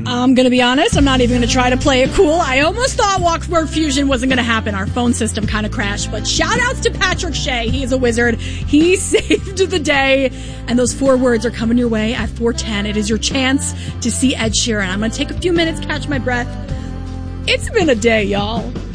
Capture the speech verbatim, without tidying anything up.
I'm going to be honest. I'm not even going to try to play it cool. I almost thought Word Fusion wasn't going to happen. Our phone system kind of crashed. But shout outs to Patrick Shea. He is a wizard. He saved the day. And those four words are coming your way at four ten. It is your chance to see Ed Sheeran. I'm going to take a few minutes, catch my breath. It's been a day, y'all.